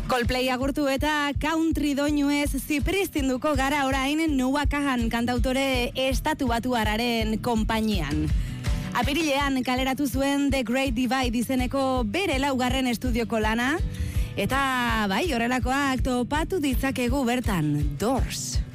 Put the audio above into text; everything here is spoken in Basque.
Coldplay agurtu eta country doinuez zipristinduko gara orain Noah Kahan kantautore estatu batuarraren konpainian. Apirilean kaleratu zuen The Great Divide izeneko bere laugarren estudioko lana, eta bai, horrelakoak topatu ditzakegu bertan, Doors.